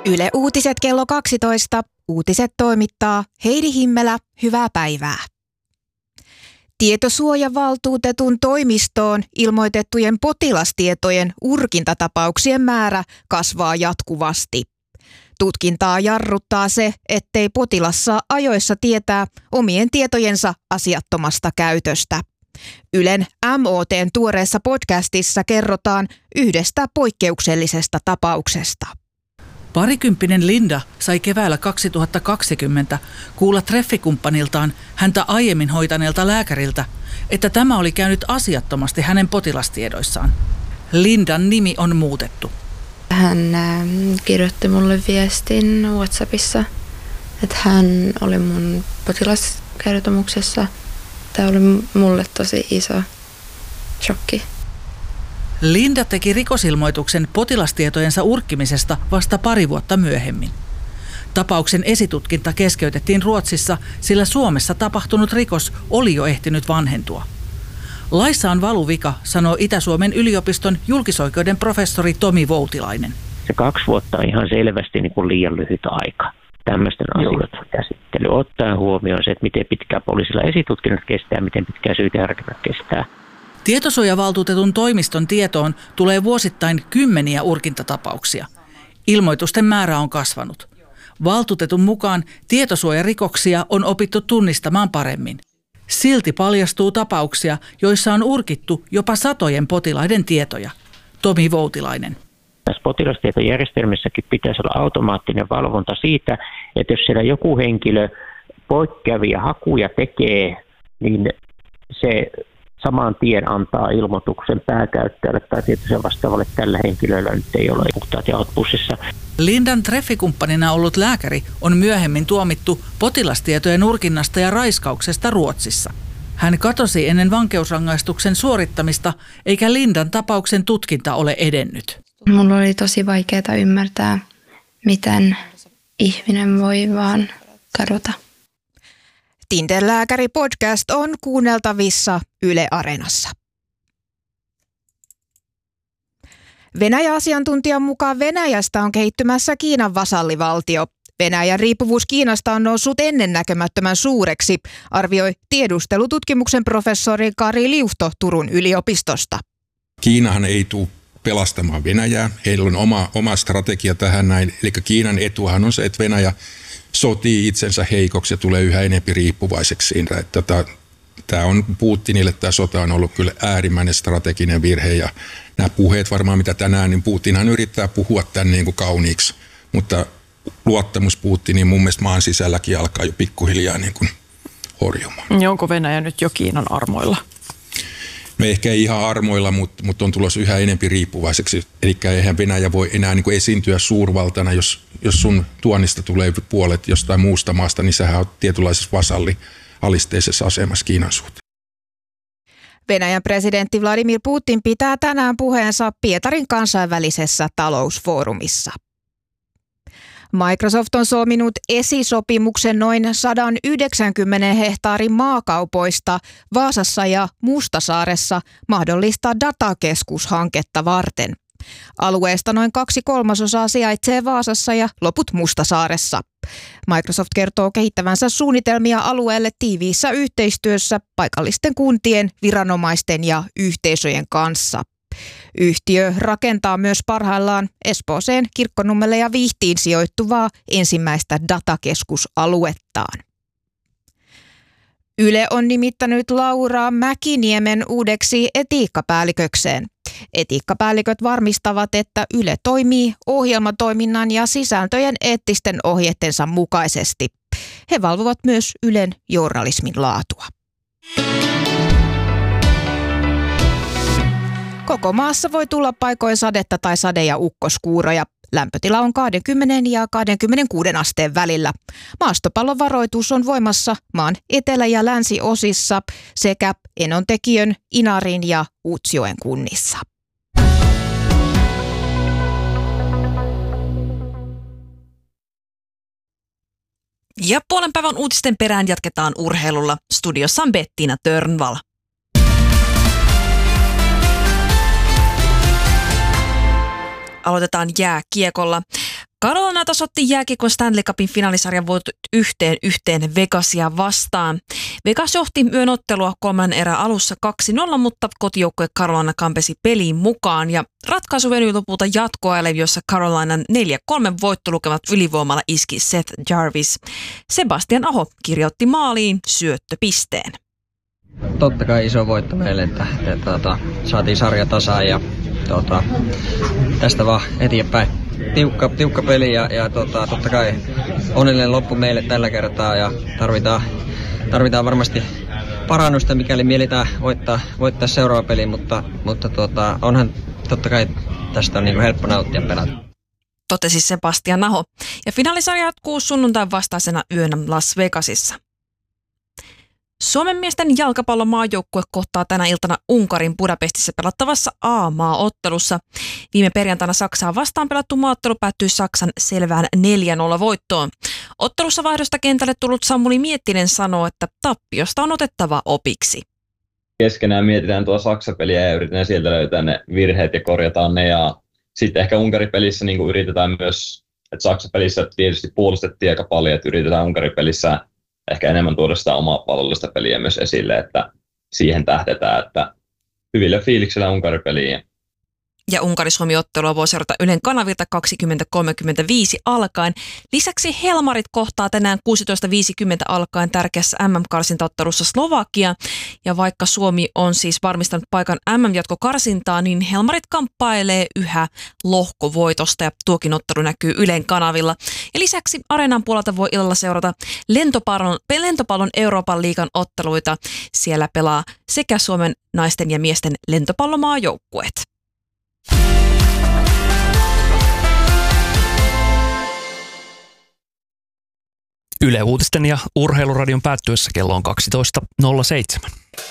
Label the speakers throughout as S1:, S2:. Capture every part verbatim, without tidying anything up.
S1: Yle Uutiset kello kaksitoista. Uutiset toimittaa Heidi Himmelä. Hyvää päivää. Tietosuojavaltuutetun toimistoon ilmoitettujen potilastietojen urkintatapauksien määrä kasvaa jatkuvasti. Tutkintaa jarruttaa se, ettei potilas saa ajoissa tietää omien tietojensa asiattomasta käytöstä. Ylen M O T:n tuoreessa podcastissa kerrotaan yhdestä poikkeuksellisesta tapauksesta.
S2: Parikymppinen Linda sai keväällä kaksituhattakaksikymmentä kuulla treffikumppaniltaan häntä aiemmin hoitaneelta lääkäriltä, että tämä oli käynyt asiattomasti hänen potilastiedoissaan. Lindan nimi on muutettu.
S3: Hän äh, kirjoitti mulle viestin WhatsAppissa, että hän oli mun potilaskertomuksessa. Tämä oli mulle tosi iso shokki.
S2: Linda teki rikosilmoituksen potilastietojensa urkkimisesta vasta pari vuotta myöhemmin. Tapauksen esitutkinta keskeytettiin Ruotsissa, sillä Suomessa tapahtunut rikos oli jo ehtinyt vanhentua. Laissa on valuvika, sanoo Itä-Suomen yliopiston julkisoikeuden professori Tomi Voutilainen.
S4: Se kaksi vuotta on ihan selvästi niin kuin liian lyhyt aika tämmöisten asioiden käsittely. Ottaen huomioon se, että miten pitkään poliisilla esitutkinnat kestää, miten pitkään syyteharkinnat kestää.
S2: Tietosuojavaltuutetun toimiston tietoon tulee vuosittain kymmeniä urkintatapauksia. Ilmoitusten määrä on kasvanut. Valtuutetun mukaan tietosuojarikoksia on opittu tunnistamaan paremmin. Silti paljastuu tapauksia, joissa on urkittu jopa satojen potilaiden tietoja. Tomi Voutilainen.
S4: Tässä potilastietojärjestelmissäkin pitäisi olla automaattinen valvonta siitä, että jos siellä joku henkilö poikkeavia hakuja tekee, niin se saman tien antaa ilmoituksen pääkäyttäjälle tai tietoisen vastaavalle, että tällä henkilöllä nyt ei ole puhtaat jaot pussissa.
S2: Lindan treffikumppanina ollut lääkäri on myöhemmin tuomittu potilastietojen urkinnasta ja raiskauksesta Ruotsissa. Hän katosi ennen vankeusrangaistuksen suorittamista, eikä Lindan tapauksen tutkinta ole edennyt.
S3: Mulla oli tosi vaikeaa ymmärtää, miten ihminen voi vaan kadota.
S1: Tinder-lääkäri-podcast on kuunneltavissa Yle Areenassa. Venäjä-asiantuntijan mukaan Venäjästä on kehittymässä Kiinan vasallivaltio. Venäjän riippuvuus Kiinasta on noussut ennennäkemättömän suureksi, arvioi tiedustelututkimuksen professori Kari Liuhto Turun yliopistosta.
S5: Kiinahan ei tule pelastamaan Venäjää. Heillä on oma, oma strategia tähän näin. Eli Kiinan etuhan on se, että Venäjä sotii itsensä heikoksi ja tulee yhä enemmän riippuvaiseksi siinä. Että tämä on Putinille, tämä sota on ollut kyllä äärimmäinen strateginen virhe ja nämä puheet varmaan mitä tänään, niin Putinhan yrittää puhua tämän niin kuin kauniiksi, mutta luottamus Putiniin mun mielestä maan sisälläkin alkaa jo pikkuhiljaa niin kuin horjumaan.
S6: Onko Venäjä nyt jo Kiinan armoilla?
S5: Me ehkä ei ihan armoilla, mutta, mutta on tulossa yhä enemmän riippuvaiseksi. Eli eihän Venäjä voi enää niin kuin esiintyä suurvaltana, jos, jos sun tuonnista tulee puolet jostain muusta maasta, niin sähän on tietynlaisessa vasalli-alisteisessa asemassa Kiinan suhteen.
S1: Venäjän presidentti Vladimir Putin pitää tänään puheensa Pietarin kansainvälisessä talousfoorumissa. Microsoft on solminut esisopimuksen noin sata yhdeksänkymmentä hehtaarin maakaupoista Vaasassa ja Mustasaaressa mahdollista datakeskushanketta varten. Alueesta noin kaksi kolmasosaa sijaitsee Vaasassa ja loput Mustasaaressa. Microsoft kertoo kehittävänsä suunnitelmia alueelle tiiviissä yhteistyössä paikallisten kuntien, viranomaisten ja yhteisöjen kanssa. Yhtiö rakentaa myös parhaillaan Espooseen, Kirkkonummelle ja Vihtiin sijoittuvaa ensimmäistä datakeskusaluettaan. Yle on nimittänyt Laura Mäkiniemen uudeksi etiikkapäällikökseen. Etiikkapäälliköt varmistavat, että Yle toimii ohjelmatoiminnan ja sisältöjen eettisten ohjeittensa mukaisesti. He valvovat myös Ylen journalismin laatua. Koko maassa voi tulla paikoin sadetta tai sade- ja ukkoskuuroja. Lämpötila on kaksikymmentä ja kaksikymmentäkuusi asteen välillä. Maastopallovaroitus on voimassa maan etelä- ja länsiosissa sekä Enontekiön, Inarin ja Utsjoen kunnissa.
S7: Ja puolen päivän uutisten perään jatketaan urheilulla. Studiossa on Bettina Törnvall. Aloitetaan jääkiekolla. Carolina tasoitti jääkiekon Stanley Cupin finaalisarjan voitot yhteen yhteen Vegasia vastaan. Vegas johti yön ottelua kolmannen erän alussa kaksi nolla, mutta kotijoukkue Carolina kampesi peliin mukaan ja ratkaisu venyi lopulta jatkoajalle, jossa Carolinan neljä kolme voittolukemat ylivoimalla iski Seth Jarvis. Sebastian Aho kirjoitti maaliin syöttöpisteen.
S8: Totta kai iso voitto meille, että, että, että saatiin sarja tasaan ja tota, tästä vaan eteenpäin. Tiukka, tiukka peli ja, ja tota, totta kai onnellinen loppu meille tällä kertaa ja tarvitaan, tarvitaan varmasti parannusta, mikäli mielitään voittaa, voittaa seuraava peli, mutta, mutta tota, onhan totta kai tästä on niin kuin helppo nauttia pelata.
S7: Totesi Sebastian Aho. Ja finaalisarja jatkuu sunnuntain vastaisena yönä Las Vegasissa. Suomen miesten jalkapallon maajoukkue kohtaa tänä iltana Unkarin Budapestissa pelattavassa A-maaottelussa. Viime perjantaina Saksaa vastaan pelattu maaottelu päättyi Saksan selvään neljä nolla voittoon. Ottelussa vaihdosta kentälle tullut Samuli Miettinen sanoo, että tappiosta on otettava opiksi.
S9: Keskenään mietitään tuo Saksa-peliä ja yritetään sieltä löytää ne virheet ja korjataan ne. Ja sitten ehkä Unkari-pelissä niin kuin yritetään myös, että Saksa-pelissä tietysti puolustettiin aika paljon, että yritetään Unkari-pelissä ehkä enemmän tuoda sitä omaa pallollista peliä myös esille, että siihen tähdetään, että hyvillä fiiliksellä Unkari-peliin.
S7: Ja Unkari-Suomi-ottelua voi seurata Ylen kanavilta kaksikymmentä kolmekymmentäviisi alkaen. Lisäksi Helmarit kohtaa tänään kuusitoista viisikymmentä alkaen tärkeässä M M-karsintaottelussa Slovakia. Ja vaikka Suomi on siis varmistanut paikan M M-jatkokarsintaan, niin Helmarit kamppailee yhä lohkovoitosta ja tuokin ottelu näkyy Ylen kanavilla. Ja lisäksi Areenan puolelta voi illalla seurata lentopallon, lentopallon Euroopan liigan otteluita. Siellä pelaa sekä Suomen naisten ja miesten lentopallomaajoukkueet.
S10: Yle Uutisten ja Urheiluradion päättyessä kello on kaksitoista nolla seitsemän.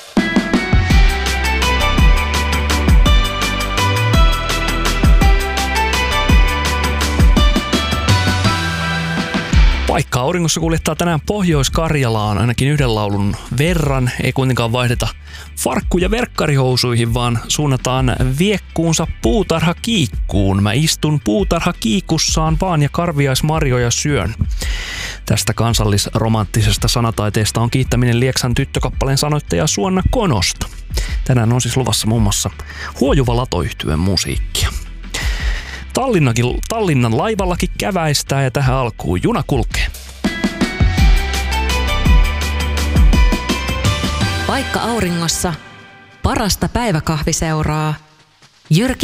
S10: Paikka auringossa kuljettaa tänään Pohjois-Karjalaan ainakin yhden laulun verran. Ei kuitenkaan vaihdeta farkku- ja verkkarihousuihin, vaan suunnataan viekkuunsa puutarhakiikkuun. Mä istun puutarhakiikussaan vaan ja karviaismarjoja syön. Tästä kansallisromanttisesta sanataiteesta on kiittäminen Lieksan tyttökappaleen sanoittaja Suonna Konosta. Tänään on siis luvassa muun muassa Huojuva Lato-yhtyeen musiikkia. Tallinnakin, Tallinnan laivallakin käväistää ja tähän alkuun juna kulkee.
S11: Paikka auringossa, parasta päiväkahviseuraa. Jyrki